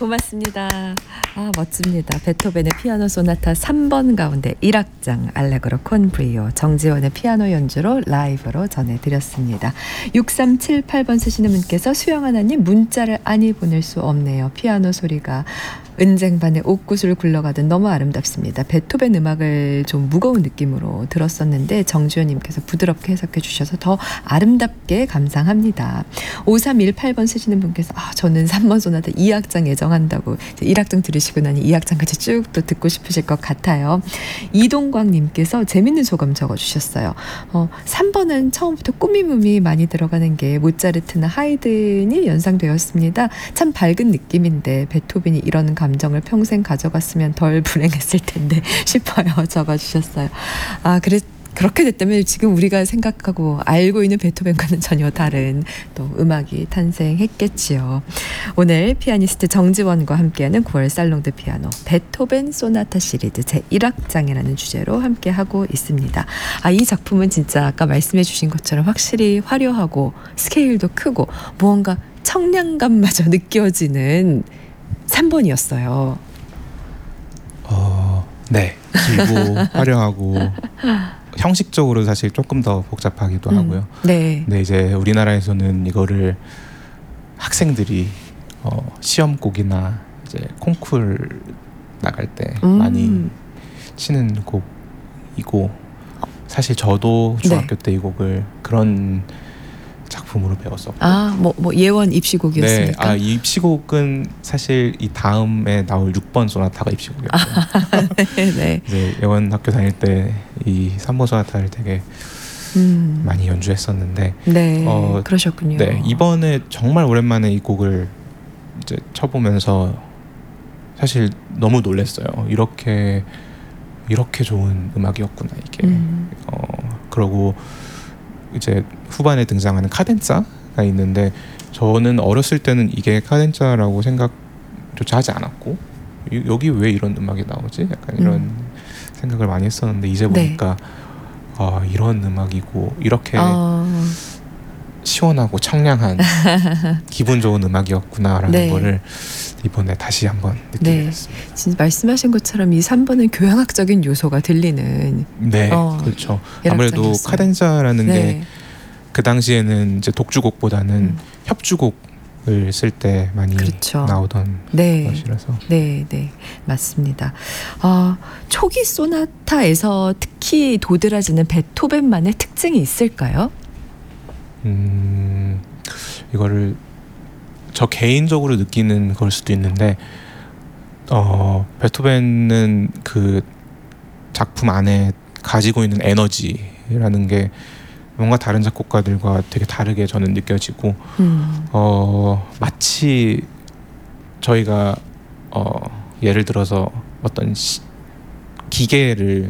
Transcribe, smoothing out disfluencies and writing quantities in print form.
고맙습니다. 멋집니다. 베토벤의 피아노 소나타 3번 가운데 1악장 알레그로 콘 브리오 정지원의 피아노 연주로 라이브로 전해드렸습니다. 6378번 쓰시는 분께서 수영 하나님 문자를 아니 보낼 수 없네요. 피아노 소리가 은쟁반의 옥구슬 굴러가듯 너무 아름답습니다. 베토벤 음악을 좀 무거운 느낌으로 들었었는데 정주현님께서 부드럽게 해석해 주셔서 더 아름답게 감상합니다. 5318번 쓰시는 분께서 저는 3번 소나타 2악장 예정한다고 1악장 들으시고 나니 2악장까지 쭉 또 듣고 싶으실 것 같아요. 이동광님께서 재밌는 소감 적어주셨어요. 3번은 처음부터 꾸밈음이 많이 들어가는 게 모차르트나 하이든이 연상되었습니다. 참 밝은 느낌인데 베토벤이 이런 감정을 평생 가져갔으면 덜 불행했을 텐데 싶어요. 적어주셨어요. 그렇게 됐다면 지금 우리가 생각하고 알고 있는 베토벤과는 전혀 다른 또 음악이 탄생했겠지요. 오늘 피아니스트 정지원과 함께하는 9월 살롱드 피아노 베토벤 소나타 시리즈 제1악장이라는 주제로 함께하고 있습니다. 이 작품은 진짜 아까 말씀해 주신 것처럼 확실히 화려하고 스케일도 크고 무언가 청량감마저 느껴지는 3번이었어요. 네. 길고 화려하고 형식적으로 사실 조금 더 복잡하기도 하고요. 네. 근데 이제 우리나라에서는 이거를 학생들이 시험곡이나 이제 콩쿨 나갈 때 많이 치는 곡이고 사실 저도 중학교 때 이 곡을 그런 작품으로 배웠었고. 뭐 예원 입시곡이었습니까? 네. 이 입시곡은 사실 이 다음에 나올 6번 소나타가 입시곡이었어요. 네. 이제 예원 학교 다닐 때 이 3번 소나타를 되게 많이 연주했었는데. 네. 그러셨군요. 네. 이번에 정말 오랜만에 이 곡을 이제 쳐보면서 사실 너무 놀랐어요. 이렇게 좋은 음악이었구나 이게. 그러고 이제 후반에 등장하는 카덴자가 있는데 저는 어렸을 때는 이게 카덴자라고 생각조차 하지 않았고 여기 왜 이런 음악이 나오지? 약간 이런 생각을 많이 했었는데 이제 보니까 이런 음악이고 이렇게 시원하고 청량한 기분 좋은 음악이었구나라는 거를 이번에 다시 한번 느끼게 됐습니다. 진짜 말씀하신 것처럼 이 3번은 교향악적인 요소가 들리는. 네, 그렇죠. 아무래도 카덴자라는 게 그 당시에는 이제 독주곡보다는 협주곡을 쓸 때 많이 나오던 것이라서. 네, 맞습니다. 초기 소나타에서 특히 도드라지는 베토벤만의 특징이 있을까요? 이거를 저 개인적으로 느끼는 걸 수도 있는데 베토벤은 그 작품 안에 가지고 있는 에너지라는 게 뭔가 다른 작곡가들과 되게 다르게 저는 느껴지고 마치 저희가 예를 들어서 어떤 기계를